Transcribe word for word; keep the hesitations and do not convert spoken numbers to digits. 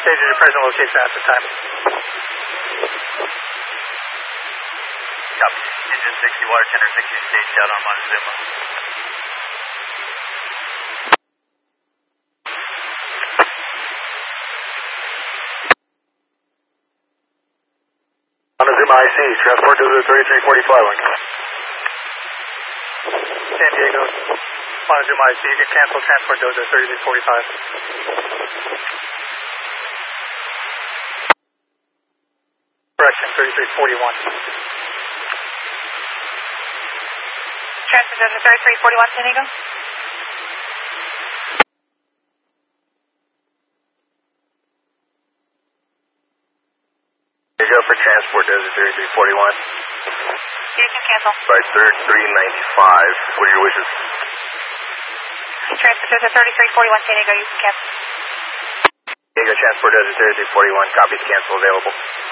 stage at your present location at this time. Copy. Engine sixty, water tender sixty, stage out on Montezuma. Montezuma I C, transport dozer thirty-three forty-five. San Diego, Montezuma I C, you can cancel transport dozer thirty-three forty-five. Correction, thirty-three forty-one. Transport dozer thirty-three forty-one, San Diego. Here you go for transport dozer thirty-three forty-one. You can cancel. By thirty-three ninety-five, what are your wishes? Transport dozer thirty-three forty-one, San Diego, you can cancel. Here you go, transport dozer thirty-three forty-one, copy, cancel available.